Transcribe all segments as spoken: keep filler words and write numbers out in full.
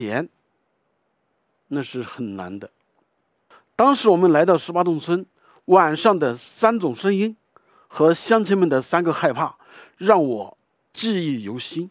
钱，那是很难的。当时我们来到十八洞村，晚上的三种声音和乡亲们的三个害怕，让我记忆犹新。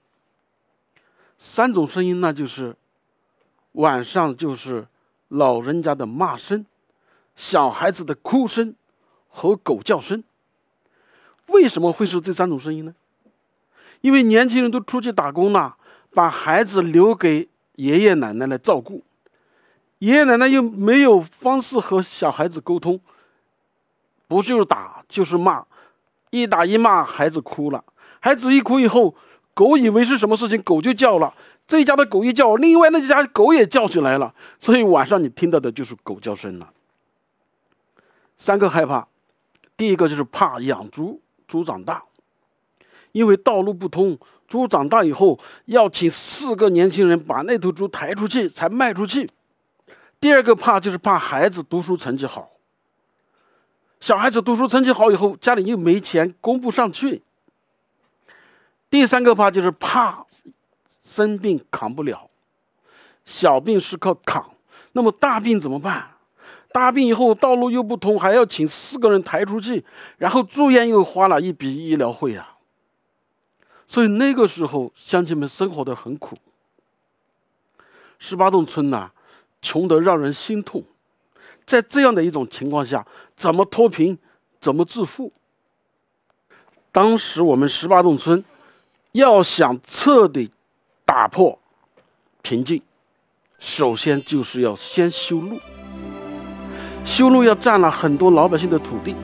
三种声音，那就是晚上就是老人家的骂声、小孩子的哭声和狗叫声。为什么会是这三种声音呢？因为年轻人都出去打工了，把孩子留给爷爷奶奶来照顾，爷爷奶奶又没有方式和小孩子沟通，不就是打就是骂，一打一骂孩子哭了，孩子一哭以后，狗以为是什么事情，狗就叫了，这一家的狗一叫，另外那家狗也叫起来了，所以晚上你听到的就是狗叫声了。三个害怕，第一个就是怕养猪，猪长大，因为道路不通，猪长大以后要请四个年轻人把那头猪抬出去才卖出去。第二个怕就是怕孩子读书成绩好，小孩子读书成绩好以后，家里又没钱供不上去。第三个怕就是怕生病扛不了，小病是靠扛，那么大病怎么办？大病以后道路又不通，还要请四个人抬出去，然后住院又花了一笔医疗费啊。所以那个时候乡亲们生活得很苦。十八洞村呐、啊，穷得让人心痛。在这样的一种情况下，怎么脱贫，怎么致富？当时我们十八洞村要想彻底打破贫瘠，首先就是要先修路。修路要占了很多老百姓的土地，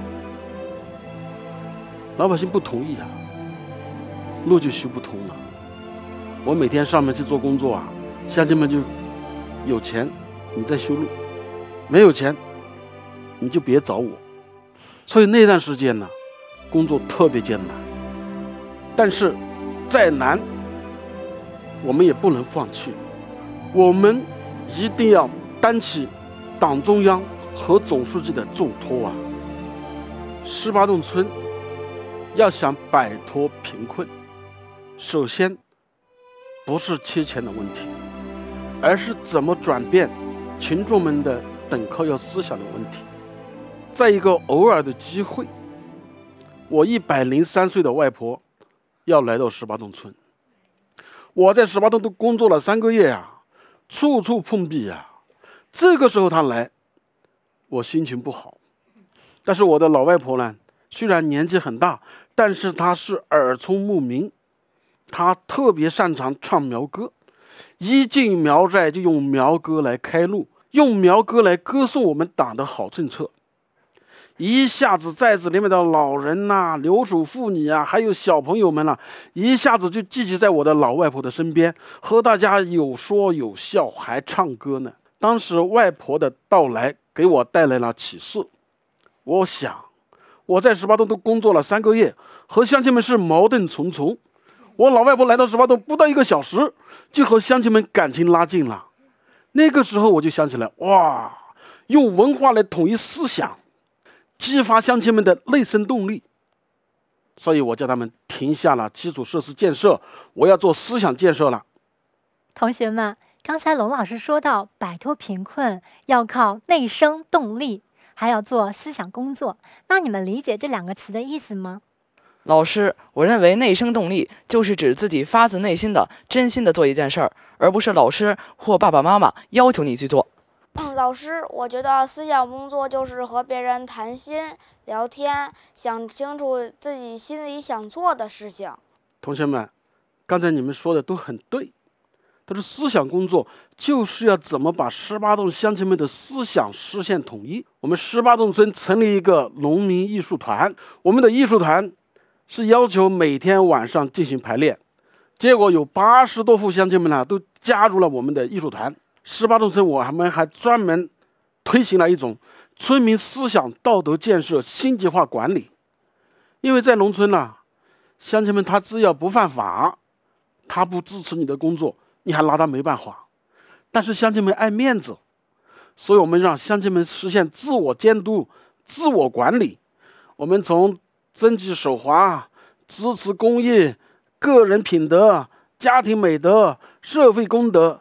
老百姓不同意啊，路就修不通了。我每天上门去做工作啊，乡亲们就有钱你再修路，没有钱你就别找我。所以那段时间呢，工作特别艰难，但是再难我们也不能放弃，我们一定要担起党中央和总书记的重托啊！十八洞村要想摆脱贫困，首先不是缺钱的问题，而是怎么转变群众们的等靠要思想的问题。在一个偶尔的机会，我一百零三岁的外婆要来到十八洞村，我在十八洞都工作了三个月啊，处处碰壁啊。这个时候她来，我心情不好。但是我的老外婆呢，虽然年纪很大，但是她是耳聪目明，她特别擅长唱苗歌，一进苗寨就用苗歌来开路，用苗歌来歌颂我们党的好政策。一下子寨子里面的老人呐、啊、留守妇女啊，还有小朋友们啊，一下子就聚集在我的老外婆的身边，和大家有说有笑，还唱歌呢。当时外婆的到来给我带来了启示。我想我在十八洞都工作了三个月，和乡亲们是矛盾重重。我老外婆来到十八洞不到一个小时，就和乡亲们感情拉近了。那个时候我就想起来，哇，用文化来统一思想，激发乡亲们的内生动力。所以我叫他们停下了基础设施建设，我要做思想建设了。 同学们，刚才龙老师说到，摆脱贫困要靠内生动力，还要做思想工作。那你们理解这两个词的意思吗？ 老师，我认为内生动力就是指自己发自内心的、真心的做一件事儿，而不是老师或爸爸妈妈要求你去做。 嗯，老师，我觉得思想工作就是和别人谈心、聊天，想清楚自己心里想做的事情。 同学们，刚才你们说的都很对，但是思想工作就是要怎么把十八洞乡亲们的思想实现统一。我们十八洞村成立一个农民艺术团，我们的艺术团是要求每天晚上进行排练，结果有八十多户乡亲们呢都加入了我们的艺术团。十八洞村我们还专门推行了一种村民思想道德建设星级化管理。因为在农村呢，乡亲们他只要不犯法，他不支持你的工作，你还拿他没办法。但是乡亲们爱面子，所以我们让乡亲们实现自我监督、自我管理。我们从征集守华、支持公益、个人品德、家庭美德、社会公德